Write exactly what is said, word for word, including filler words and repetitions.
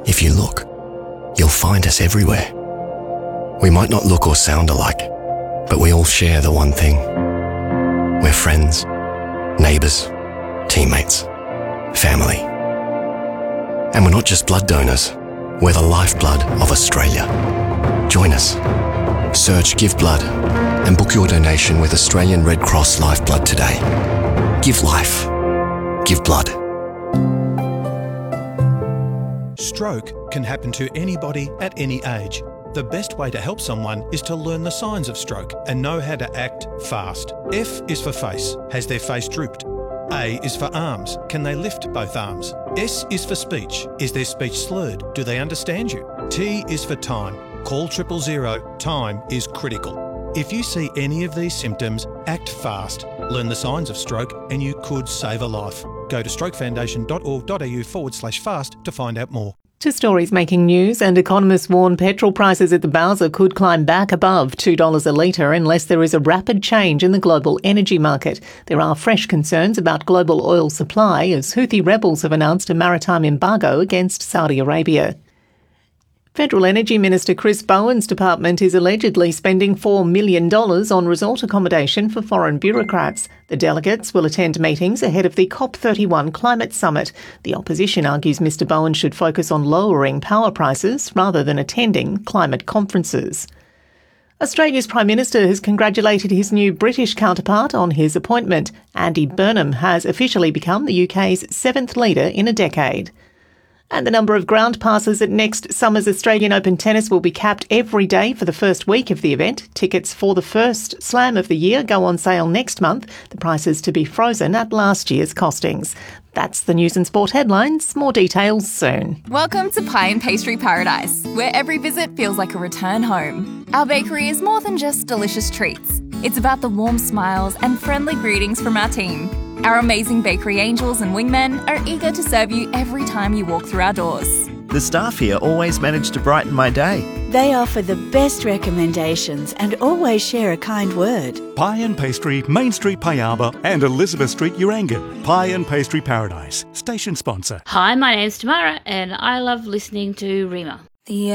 If you look, you'll find us everywhere. We might not look or sound alike, but we all share the one thing. We're friends, neighbours, teammates, family. And we're not just blood donors, we're the lifeblood of Australia. Join us. Search Give Blood and book your donation with Australian Red Cross Lifeblood today. Give life. Give blood. Stroke can happen to anybody at any age. The best way to help someone is to learn the signs of stroke and know how to act fast. F is for face. Has their face drooped? A is for arms. Can they lift both arms? S is for speech. Is their speech slurred? Do they understand you? T is for time. Call triple zero. Time is critical. If you see any of these symptoms, act fast. Learn the signs of stroke and you could save a life. Go to strokefoundation.org.au forward slash fast to find out more. To stories making news, and economists warn petrol prices at the Bowser could climb back above two dollars a litre unless there is a rapid change in the global energy market. There are fresh concerns about global oil supply as Houthi rebels have announced a maritime embargo against Saudi Arabia. Federal Energy Minister Chris Bowen's department is allegedly spending four million dollars on resort accommodation for foreign bureaucrats. The delegates will attend meetings ahead of the COP thirty-one climate summit. The opposition argues Mr Bowen should focus on lowering power prices rather than attending climate conferences. Australia's Prime Minister has congratulated his new British counterpart on his appointment. Andy Burnham has officially become the U K's seventh leader in a decade. And the number of ground passes at next summer's Australian Open tennis will be capped every day for the first week of the event. Tickets for the first slam of the year go on sale next month. The prices to be frozen at last year's costings. That's the news and sport headlines. More details soon. Welcome to Pie and Pastry Paradise, where every visit feels like a return home. Our bakery is more than just delicious treats. It's about the warm smiles and friendly greetings from our team. Our amazing bakery angels and wingmen are eager to serve you every time you walk through our doors. The staff here always manage to brighten my day. They offer the best recommendations and always share a kind word. Pie and Pastry, Main Street, Piaba, and Elizabeth Street, Urangan. Pie and Pastry Paradise, station sponsor. Hi, my name's Tamara, and I love listening to Rima. The